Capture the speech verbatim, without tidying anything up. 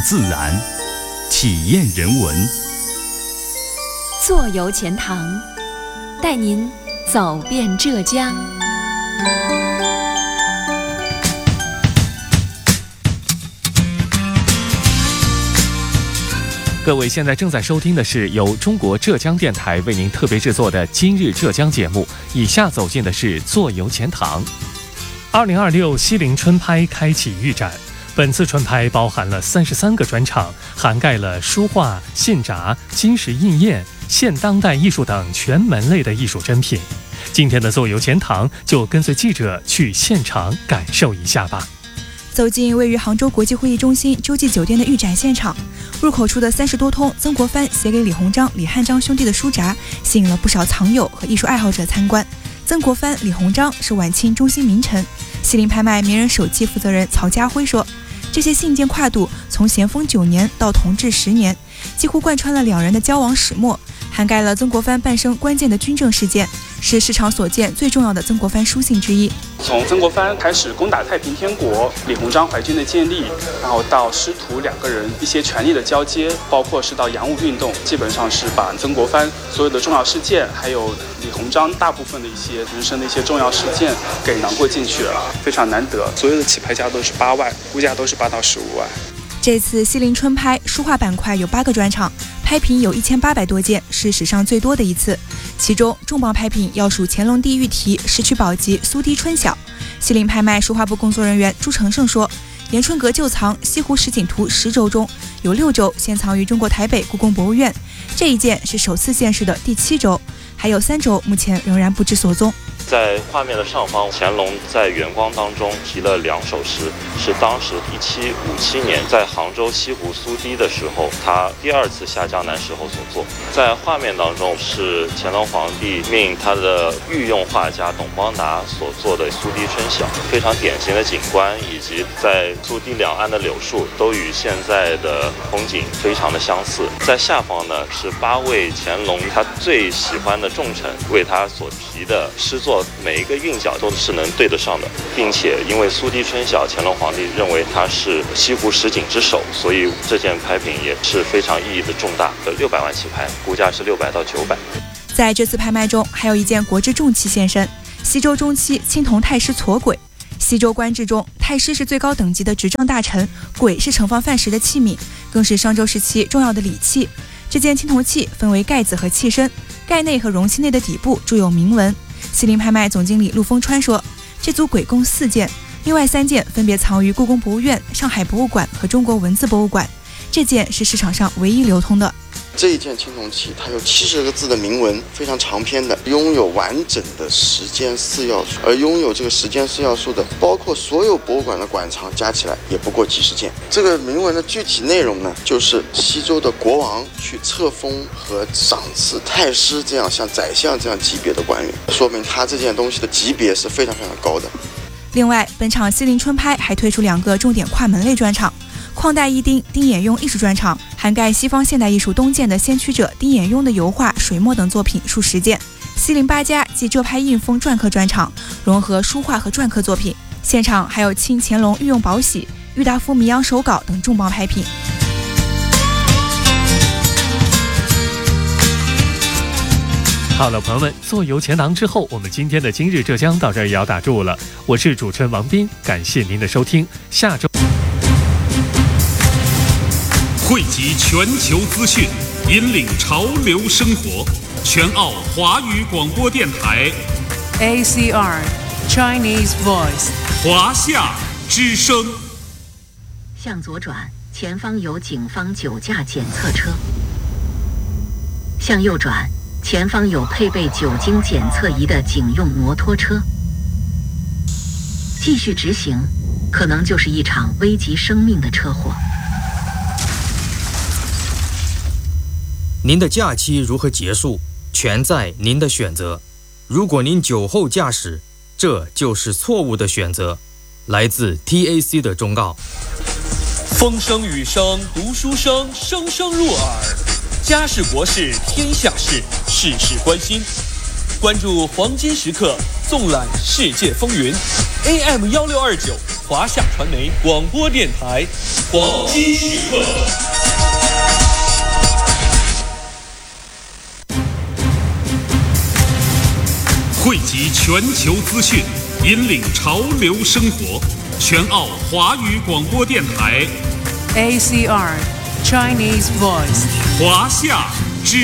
自然，体验人文。 坐游钱塘，带您走遍浙江。 各位现在正在收听的是由中国浙江电台为您特别制作的《今日浙江》节目。以下走进的是坐游钱塘。二零二六西泠春拍开启预展，本次春拍包含了三十三个专场，涵盖了书画、信札、金石印验、现当代艺术等全门类的艺术珍品。今天的坐游钱塘就跟随记者去现场感受一下吧。 走进位于杭州国际会议中心洲际酒店的预展现场，入口处的三十多通曾国藩写给李鸿章、李汉章兄弟的书札，吸引了不少藏友和艺术爱好者参观。曾国藩、李鸿章是晚清中兴名臣。西泠拍卖名人手记负责人曹家辉说，这些信件跨度从咸丰九年到同治十年，几乎贯穿了两人的交往始末，涵盖了曾国藩半生关键的军政事件，是市场所见最重要的曾国藩书信之一。 从曾国藩开始攻打太平天国，李鸿章淮军的建立，然后到师徒两个人一些权力的交接，包括是到洋务运动，基本上是把曾国藩所有的重要事件，还有李鸿章大部分的一些人生的一些重要事件给囊括进去了，非常难得。所有的起拍价都是八万，估价都是八到十五万。 这次西泠春拍书画板块有八个专场，拍品有一千八百多件，是史上最多的一次。其中重磅拍品要数乾隆帝御题石渠宝笈苏堤春晓。西泠拍卖书画部工作人员朱成胜说，延春阁旧藏西湖十景图十轴中有六轴现藏于中国台北故宫博物院，这一件是首次现世的第七轴，还有三轴目前仍然不知所踪。 在画面的上方，乾隆在圆光当中题了两首诗，是当时一七五七年在杭州西湖苏堤的时候，他第二次下江南时候所作。在画面当中是乾隆皇帝命他的御用画家董邦达所做的苏堤春晓，非常典型的景观，以及在苏堤两岸的柳树都与现在的风景非常的相似。在下方呢是八位乾隆他最喜欢的重臣为他所题的诗作，每一个韵脚都是能对得上的，并且因为苏堤春晓，乾隆皇帝认为它是西湖十景之首，所以这件拍品也是非常意义的重大的，六百万起拍，估价是六百到九百。 在这次拍卖中，还有一件国之重器现身，西周中期青铜太师矬簋。西周官制中，太师是最高等级的执政大臣，簋是盛放饭食的器皿，更是商周时期重要的礼器。这件青铜器分为盖子和器身，盖内和容器内的底部铸有铭文。西泠拍卖总经理陆丰川说，这组簋共四件，另外三件分别藏于故宫博物院、上海博物馆和中国文字博物馆，这件是市场上唯一流通的。 这一件青铜器，它有七十个字的铭文，非常长篇的，拥有完整的时间四要素，而拥有这个时间四要素的，包括所有博物馆的馆藏加起来也不过几十件。这个铭文的具体内容呢，就是西周的国王去册封和赏赐太师这样像宰相这样级别的官员，说明他这件东西的级别是非常非常高的。 另外，本场西泠春拍还推出两个重点跨门类专场。旷代一丁丁衍雍艺术专场涵盖西方现代艺术东渐的先驱者丁衍雍的油画、水墨等作品数十件。西泠八家即浙拍印风篆刻专场融合书画和篆刻作品，现场还有清乾隆御用宝玺、郁达夫米扬手稿等重磅拍品。 好了，朋友们，坐游钱塘之后，我们今天的今日浙江到这儿也要打住了。我是主持人王斌，感谢您的收听，下周汇集全球资讯，引领潮流生活。全澳华语广播电台 A C R Chinese Voice 华夏之声。 向左转，前方有警方酒驾检测车。向右转，前方有配备酒精检测仪的警用摩托车。继续直行，可能就是一场危及生命的车祸。 您的假期如何结束，全在您的选择。如果您酒后驾驶，这就是错误的选择。来自 T A C 的忠告。 风声雨声读书声，声声入耳。家事国事天下事，事事关心。关注黄金时刻，纵览世界风云。A M 一六二九华夏传媒广播电台黄金时刻。 汇集全球资讯，引领潮流生活。全澳华语广播电台 A C R Chinese Voice 华夏